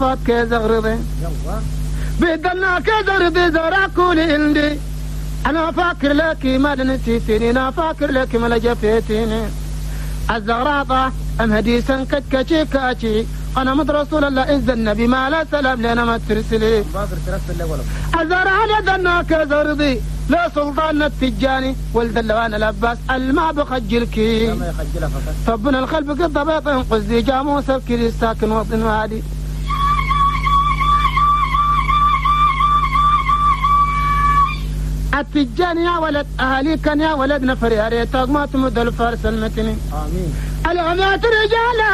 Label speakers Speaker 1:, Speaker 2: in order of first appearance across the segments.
Speaker 1: فات كزغرضي بدلنا كزغرضي زراكولي عندي أنا فاكر لك ما نسيتني أنا فاكر لك ما لجفتيني الزغراطة أم هديسا كتكشي كاشي أنا مد رسول الله إذ النبي ما لا سلام لنا ما ترسلي الزرع لدنا كزغرضي لا سلطان التجاني ولد اللوان الأباس الماء بخجلكي طبنا الخلف قد ضبيط قصدي جاموس بكري ساكن وطن وادي التجاني يا ولد أهلي كان يا ولد نفر يا ريتك ما تمد الفارس المتني آمين العمات رجالا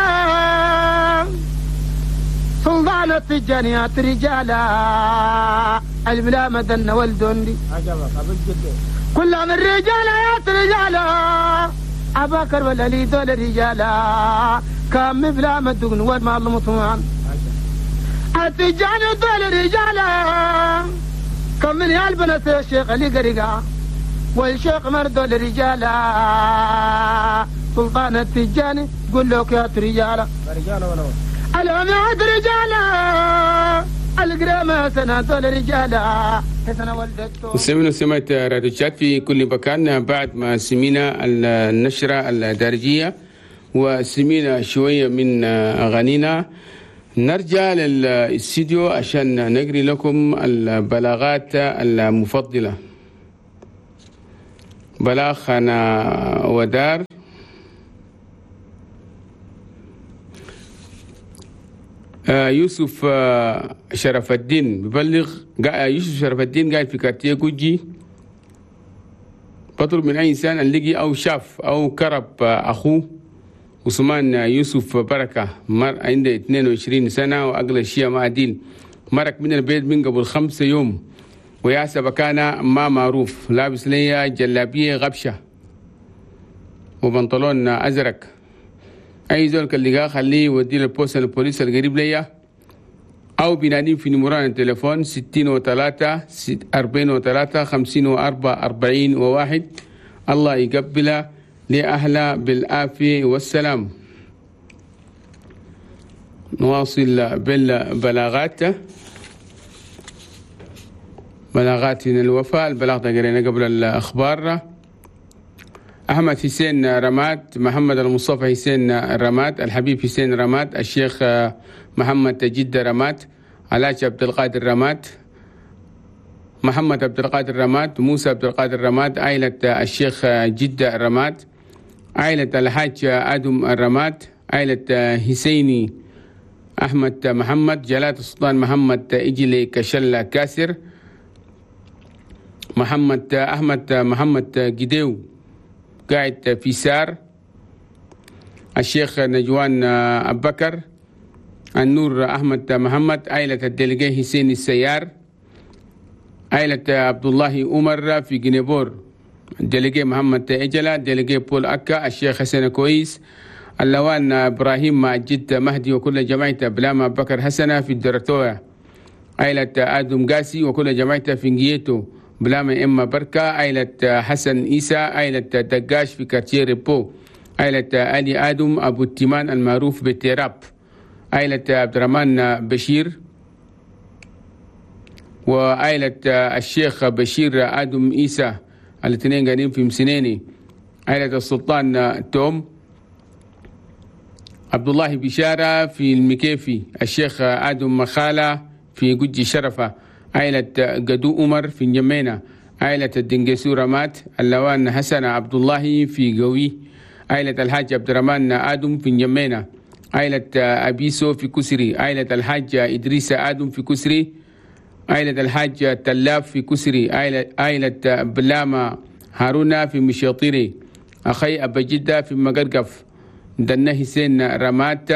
Speaker 1: سلطان التجانيات رجالا البلا مدن والدندي كل من رجالا يا رجالا أباكر والألي دول رجالا كم بلا مدن والمال مطوان التجاني دول رجالا كم من يالبنا الشيخ علي قريقا والشيخ مردو لرجالا سلطان التجاني قل لك يا رجالا العماد رجالا القرامة سنة رجالا
Speaker 2: مستمعينا سمعت راديو تشات في كل مكان. بعد ما سمينا النشرة الدارجية وسمينا شوية من أغانينا نرجع للاستديو عشان نقري لكم البلاغات المفضلة. بلاغ أنا ودار يوسف شرف الدين ببلغ. يوسف شرف الدين قاعد في كارتيه كوجي بطلب من أي إنسان أن لقي أو شاف أو كرب أخوه عثمان يوسف بركة عنده 22 سنة وأقل الشيء ما دين مرق من البيت من قبل 5 يوم ويحسب كان ما معروف لابس لي جلابية غبشة وبنطلون أزرق. أي زول كان لقاه خليه يوديه للبوست البوليس القريب ليا أو بيناديه في نمران التليفون 63 43 54 40 و1. الله يقبله لأهله بالعافية والسلام. نواصل بالبلاغات. بلاغاتنا الوفاء. البلاغ قرينا قبل الأخبار. أحمد حسين رمات، محمد المصطفى حسين رمات، الحبيب حسين رمات، الشيخ محمد جدة رمات، علاج عبد القادر رمات، محمد عبد القادر رمات، موسى عبد القادر رمات، عائلة الشيخ جدة رمات، عائلة الحاج آدم الرمات، عائلة حسيني أحمد محمد، جلالة السلطان محمد إجلي كشل كاسر، محمد أحمد محمد جديو قاعد في سار، الشيخ نجوان أبو بكر، النور أحمد محمد، عائلة الدلقي حسين السيار، عائلة عبد الله عمر في جنيبور، الدلقي محمد إجلا، الدلقي بول أكا، الشيخ حسن كويس، اللوان إبراهيم ماجد مهدي وكل جماعته بلام أبو بكر حسنة في الدرتوية، عائلة آدم قاسي وكل جماعته في نجيتو بلام إما بركة، عائلة حسن إيسى، عائلة دقاش في كارتيه ريبو، عائلة علي آدم أبو التيمان المعروف بالتيراب، عائلة عبد الرحمن بشير وعائلة الشيخ بشير آدم إيسى الاثنين قاعدين في مسنيني، عائلة السلطان توم، عبد الله بشارة في المكيفي، الشيخ آدم مخالة في قجي شرفة، عائلة قدو عمر في نجمينة، عائلة الدنقسو رمات، اللوان حسن عبد الله في قوي، عائلة الحاج عبد الرحمن آدم في نجمينة، عائلة أبيسو في كسري، عائلة الحاج إدريس آدم في كسري، عائلة الحاج تلاف في كسري، عائلة بلامة هارونا في مشيطيري، أخي أبا جدة في مقرقف، دنا حسين رمات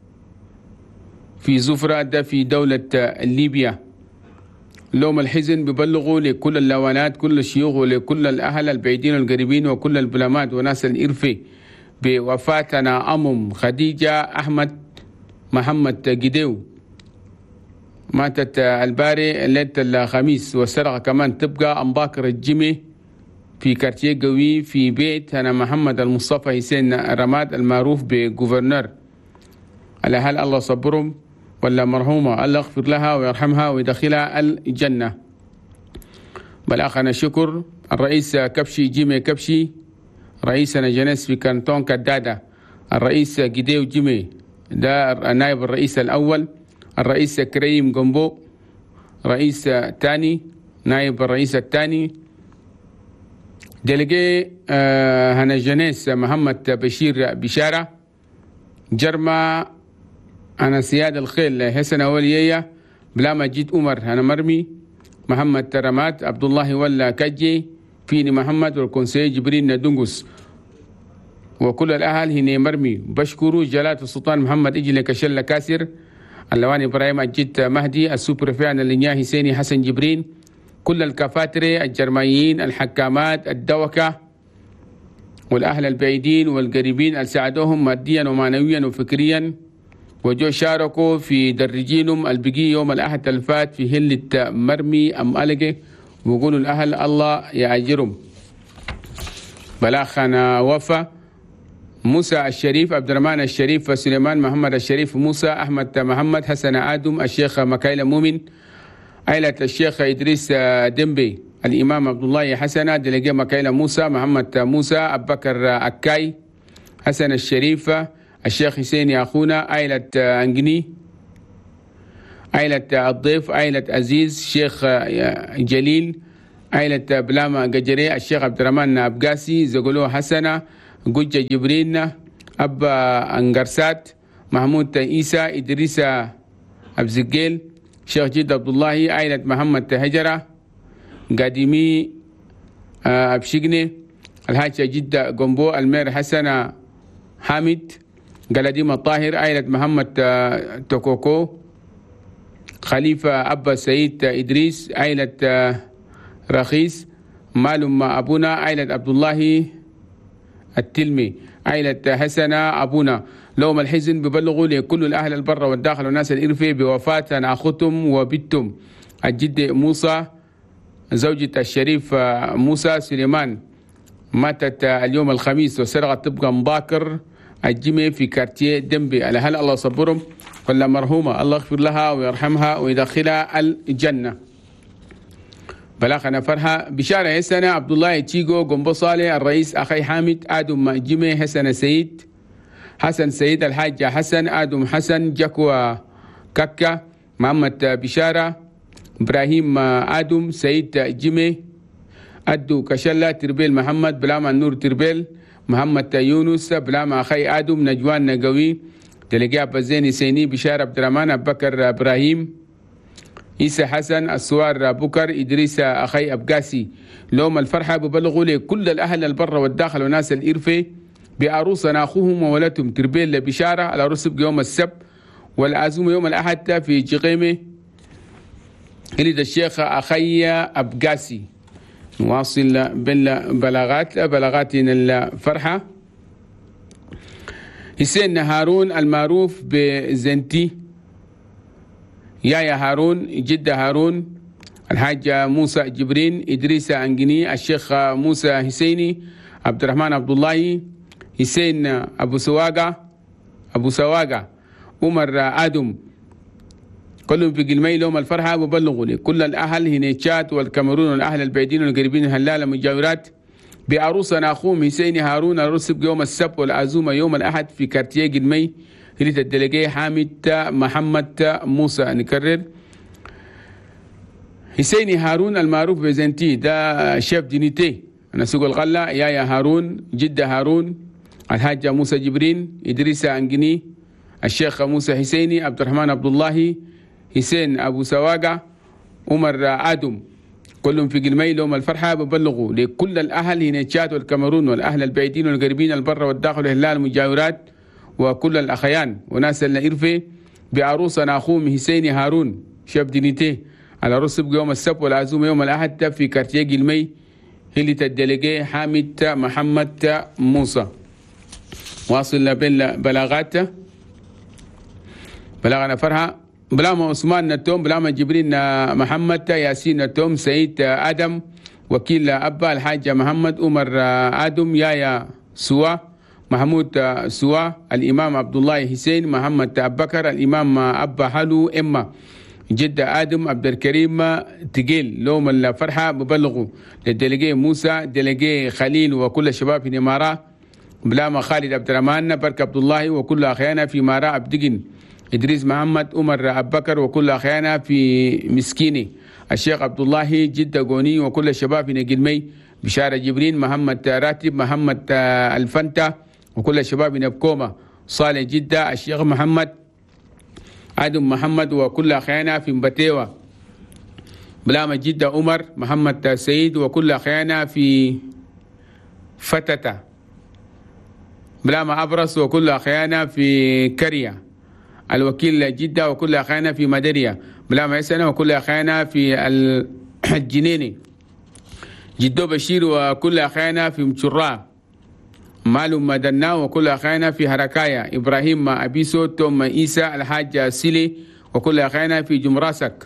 Speaker 2: في زفرة في دولة ليبيا. لوم الحزن ببلغوا لكل اللوانات كل الشيوخ ولكل الأهل البعيدين والقريبين وكل البلامات وناس الإرفي بوفاتنا أمم خديجة أحمد محمد جديو، ماتت الباري ليلة الخميس، والسرقة كمان تبقى أمباكر الجمي في كارتيه قوي في بيت أنا محمد المصطفى حسين رماد المعروف بجوفرنر. الأهل الله صبرهم ولا مرحومة، الله يغفر لها ويرحمها ويدخلها الجنة. بلغنا شكر الرئيس كبشي جيمي كبشي، رئيسنا جنس في كانتون كدادة، الرئيس جديو جيمي ده نائب الرئيس الأول، الرئيس كريم جنبو رئيس تاني نائب الرئيس الثاني، ديليجي هنا جنس محمد بشير بشارة، جرما أنا سياد الخيل حسن أولية، بلا مجيد عمر أنا مرمي، محمد ترمات، عبد الله ولا كجي، فيني محمد والكونسي جبريل ندنقس، وكل الأهل هنا مرمي. بشكروا جلالة السلطان محمد إجلي كشل كاسر، اللواني إبراهيم أجيت مهدي، السوبر فعلا اللي حسيني حسن جبرين، كل الكفاترة الجرميين، الحكامات، الدوكة والأهل البعيدين والقريبين اللي ساعدوهم ماديا ومعنويا وفكريا، وجو شاركوا في درجينهم البقي يوم الأحد الفات في هلة مرمي أم ألقي، ويقولوا الأهل الله يأجرهم. بلاخنا وفا موسى الشريف، عبد الرحمن الشريف، سليمان محمد الشريف، موسى أحمد محمد، حسن آدم، الشيخ مكايل مؤمن، عائلة الشيخ إدريس دمبي، الإمام عبد الله حسن، دلقي مكايل موسى، محمد موسى، أبو بكر أكاي، حسن الشريف، الشيخ حسين أخونا، عائلة أنجني، عائلة الضيف، عائلة عزيز، شيخ جليل، عائلة بلاما قجري، الشيخ عبد الرحمن أبقاسي، زغلو حسنة، قجة جبرين، أبا أنقرسات، محمود عيسى، إدريس أبزقيل، شيخ جد عبد الله، عائلة محمد هجرة، قادمي أبشقني، الحاج جدة قنبو، المير حسن حامد، قلديم الطاهر، عائلة محمد توكوكو، خليفة أبا سيد إدريس، عائلة رخيص، مالم أبونا، عائلة عبد الله التلمي، عائلة حسن أبونا. لهم الحزن ببلغوا لكل الأهل البر والداخل والناس الإرفي بوفاة أخوتم وبنتم الجد موسى، زوجة الشريف موسى سليمان، ماتت اليوم الخميس وسرقت تبقى مباكر الجمي في كارتيه دمبي. الأهل الله صبرهم، ولا مرحومة الله يغفر لها ويرحمها ويدخلها الجنة. بلاغنا فرحة بشارة حسنة عبد الله تشيغو قنبو صالح، الرئيس أخي حامد، آدم جمي حسن سيد، حسن سيد، الحاج حسن، آدم حسن، جكوى ككا، محمد بشارة، إبراهيم آدم، سيد جمي، أدو كشلة، تربيل محمد، بلاما نور تربيل، محمد يونس، بلاما أخي آدم، نجوان نقوي، دلقاء بزيني سيني، بشارة عبد الرحمن، بكر إبراهيم، عيسى حسن، السوار بكر، إدريس أخي أبقاسي. لهم الفرحة ببلغوا لكل الأهل البر والداخل وناس الإرفي بعروسنا أخوهم وولدهم تربيل بشارة على رسب يوم السبت، والعزوم يوم الأحد في جقيمة ولد الشيخ أخي أبقاسي. نواصل بلغاتنا الفرحة. حسين هارون المعروف بزنتي، يا هارون، جدة هارون، الحاج موسى جبرين، إدريس أنجني، الشيخ موسى حسيني، عبد الرحمن عبد الله، حسين أبو سواقة، عمر آدم، كلهم في قلمي. لهم الفرحة ببلغوا لكل الأهل هنا تشاد والكاميرون والأهل البعيدين والقريبين هلال المجاورات بعروسنا أخوهم حسين هارون، الرسب يوم السبت والعزومة يوم الأحد في كارتيه قلمي، هلت الدلقي حامد محمد موسى. نكرر، حسين هارون المعروف بزنتي، ده شيف دينيتي، أنا سوق الغلة، يا هارون، جدة هارون، الحاج موسى جبرين، إدريس أنجني، الشيخ موسى حسيني، عبد الرحمن عبد الله، حسين أبو سواقة، عمر آدم، كلهم في قلمي. لهم الفرحة ببلغوا لكل الأهل هنا تشاد والكاميرون والأهل البعيدين والقريبين البر والداخل والهلال المجاورات وكل الأخيان وناس الإرفي بعروسنا أخوهم حسين هارون شاب دينيتي على رسب يوم السبت والعزومة يوم الأحد في كارتيه قلمي، هلي الدلقي حامد محمد موسى. واصل بالبلاغات. بلغنا فرحة بلاما عثمان نتوم، بلاما جبرين محمد، ياسين نتوم، سعيد آدم، وكيل أبا الحاج محمد، عمر آدم، يايا سوا، محمود سوا، الإمام عبد الله حسين، محمد أبو بكر، الإمام أبا حلو، إما جدة آدم، عبد الكريم تقيل، لوم الفرحة ببلغوا للدلقي موسى، دلقي خليل وكل شباب في نمارة، بلاما خالد عبد الرحمن، برك عبد الله وكل أخيانا في مارا عبدقن، إدريس محمد، عمر أبو بكر وكل أخيانا في مسكيني، الشيخ عبد الله جدة قوني وكل الشباب في نقلمي، بشارة جبرين، محمد راتب، محمد الفنتا وكل الشباب في نبكومة، صالح جدة، الشيخ محمد آدم محمد وكل أخيانا في مبتيوة، بلاما جدة عمر، محمد سيد وكل أخيانا في فتتة، بلاما أبرص وكل أخيانا في كريا، الوكيل جدة وكل أخيانا في مدرية، بلاما يسنة وكل أخيانا في الجنيني، جدو بشير وكل أخيانا في مشراء، مالو مدنا وكل أخيانا في هركايا، إبراهيم أبيسو، توم إيسى، الحاج سيلي وكل أخيانا في جمراسك،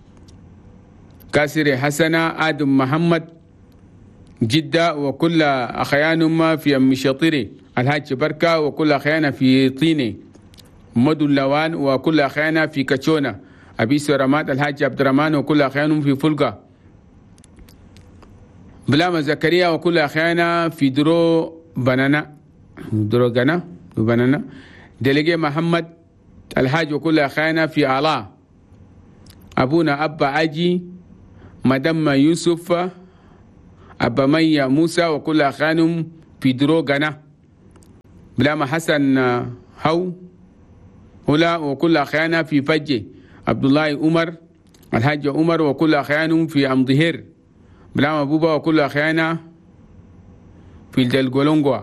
Speaker 2: كاسر حسنة، آدم محمد جدة وكل أخيانهم في أم شطيري، الحاج بركة وكل أخيانا في طيني، مدو اللوان وكل أخيانا في كتشونة، أبيسو رمات، الحاج عبد الرحمن وكل أخيانهم في فلقة، بلاما زكريا وكل أخيانا في درو بنانا، درو غنا بنانا، دلقي محمد الحاج وكل أخيانا في آلاء، أبونا أبا عجي، مدام يوسف، أبا مي موسى وكل أخيانهم في درو غنا، بلاما حسن هلا وكل أخيانا في فجي، عبد الله عمر، الحاج عمر وكل أخيانهم في أمضهير، بلاما بوبا وكل أخيانا في ديل غولونغوا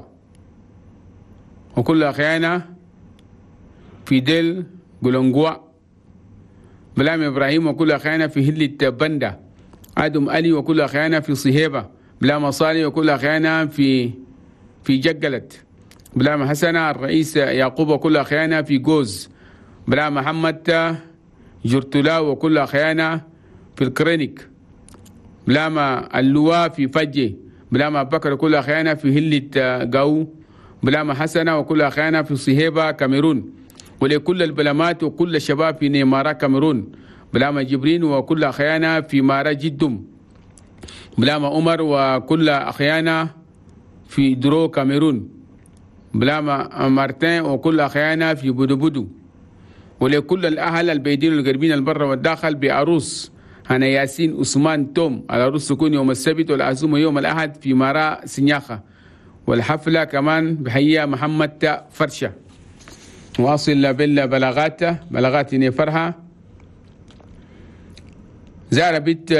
Speaker 2: وكل أخيانا في ديل غولونغوا، بلاما إبراهيم وكل أخيانا في هلة بندا، آدم علي وكل أخيانا في صهيبة، بلاما صالح وكل أخيانا في جقلت، بلاما حسن الرئيس يعقوب وكل أخيانا في جوز، بلاما محمد جرتلا وكل أخيانا في الكرينيك، بلاما اللواء في فجي، بلاما بكر وكل أخيانا في هلة قاو، بلاما حسنة وكل أخيانا في صهيبة كاميرون، ولكل البلامات وكل الشباب في نيمارا كاميرون، بلاما جبرين وكل أخيانا في مارا جدم، بلاما عمر وكل أخيانا في درو كاميرون، بلاما مارتين وكل أخيانا في بودو، ولكل الأهل البيدين الغربين البر والداخل بعروس هنا ياسين عثمان توم، العروس تكون يوم السبت والعزومة يوم الأحد في مارا سنياخة، والحفلة كمان بحية محمد فرشة. واصل بلغات فرحة. زارة بيت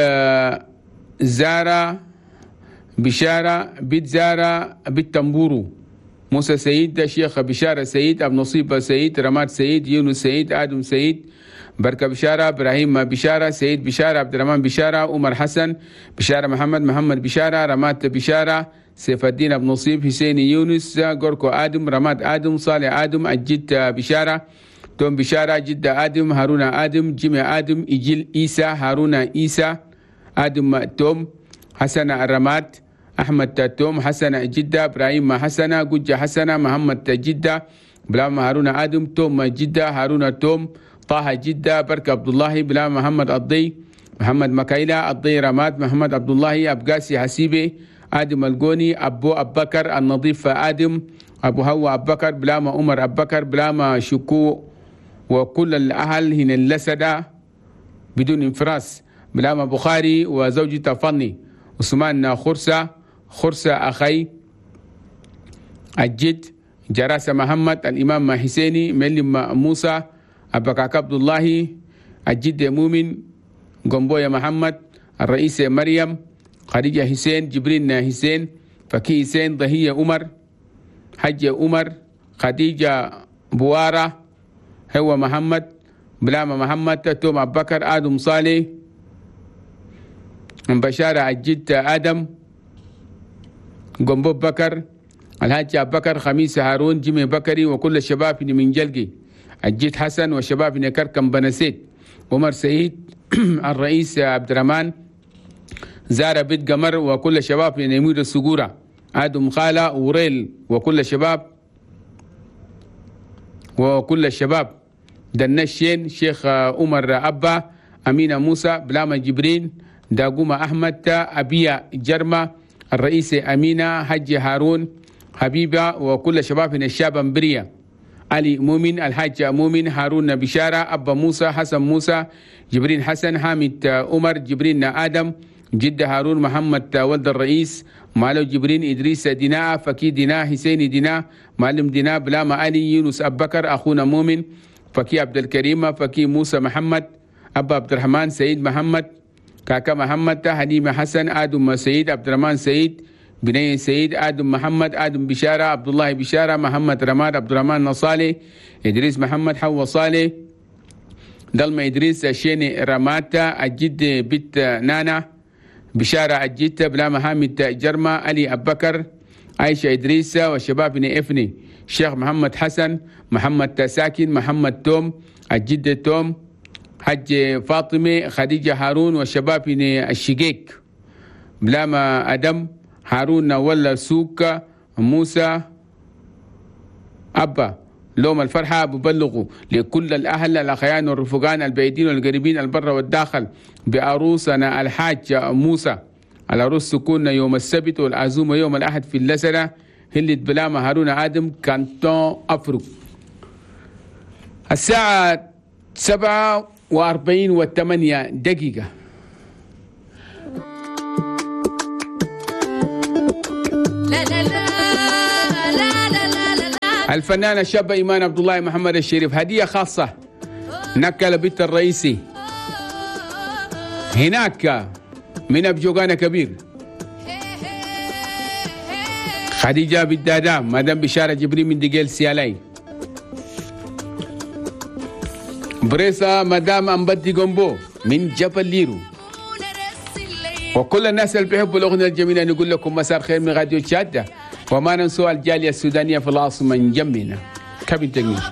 Speaker 2: زارة بشارة بيت زارة بيت تنبورو، موسى سيد، شيخ بشارة سيد، أبو نصيب سيد، رماد سيد، يونس سيد، آدم سيد، بركة بشارة، إبراهيم بشارة، سيد بشارة، عبد الرحمن بشارة، عمر حسن بشارة، محمد بشارة، رماد بشارة، سيف الدين أبو نصيب، حسين يونس، غوركو آدم، رماد آدم، صالح آدم، الجد بشارة، توم بشارة، جدة آدم، هارون آدم، جيمي آدم، إجيل إيسى، هارون إيسى، آدم توم، حسن الرماد، أحمد توم، حسن جدة، إبراهيم حسن، قجة حسن، محمد جدة، بلام هارون آدم، توم جدة، هارون توم، طه جدة، بركة عبد الله، بلام محمد الضي، محمد مكايلة، الضي رماد، محمد عبد الله، أبقاسي حسيبي، آدم القوني، أبو بكر النظيف آدم، أبو هوا أبو بكر، بلام عمر أبو بكر، بلام شكو وكل الأهل هنا اللسدة بدون انفراس، بلام بخاري وزوجته فني، عثمان خرسة أخي الجد، جراسة محمد، الإمام حسيني، ملم موسى، أبكاك عبد الله، الجد مؤمن، قنبوية محمد، الرئيس مريم، خديجة حسين، جبرين حسين، فكي حسين، ضهية عمر، حج عمر، خديجة بوارة، هو محمد، بلام محمد، توم أبو بكر، آدم صالح، بشارة الجد آدم، قنبو بكر، الحاج أبو بكر، خميس هارون، جيمي بكري، وكل الشباب من جلقي، الجد حسن، والشباب من كركم بنسيت، عمر سعيد، الرئيس عبد الرحمن، زارة بيت قمر، وكل الشباب من يمود السقورة، آدم خالة وريل، وكل الشباب وكل الشباب دنشين شيخ عمر أبا أمينة موسى بلامة جبرين داقومة أحمد أبيا جرمة الرئيس أمينة حج هارون حبيبة وكل شبابنا الشاب أمبريا علي مؤمن الحاج مؤمن هارون بشارة أبا موسى حسن موسى جبرين حسن حامد عمر جبرين آدم جد هارون محمد ولد الرئيس مالو جبرين إدريس دينا فكي دينا حسين دينا معلم دينا بلامة علي يونس أبو بكر أخونا مؤمن فكي عبد الكريم فكي موسى محمد أبا عبد الرحمن سيد محمد كاكا محمد حليمة حسن آدم سيد عبد الرحمن سيد بني سيد آدم محمد آدم بشارة عبد الله بشارة محمد رماد عبد الرحمن نصالي إدريس محمد حوا صالح ضلمة إدريس شيني رماتا الجد بيت نانا بشارة الجد بلا حامد جرمة علي أبو بكر عائشة إدريس والشباب افني شيخ محمد حسن محمد ساكن محمد توم الجد توم حج فاطمة خديجة هارون والشباب الشقيق بلا أدم هارون ولا سوق موسى أبا لوم الفرحة ببلغوا لكل الأهل الأخيان والرفقان البعيدين والقريبين البر والداخل بأروسنا الحاج موسى. العروس تكون يوم السبت والعزومة يوم الأحد في اللسنة هلة بلامة هارون آدم كانتون أفرق. الساعة 7:48 الفنانة الشابة إيمان عبد الله محمد الشريف هدية خاصة نكل بيت الرئيسي هناك من أبجوغانا كبير خديجة بالدادا مدام بشارة جبريل من دقيل سيالاي بريسا مدام أمبدي قنبو من جبل ليرو وكل الناس اللي بيحبوا الأغنية الجميلة نقول لكم مساء الخير من راديو تشاد وما ننسوا الجالية السودانية في العاصمة من جنبنا كابتن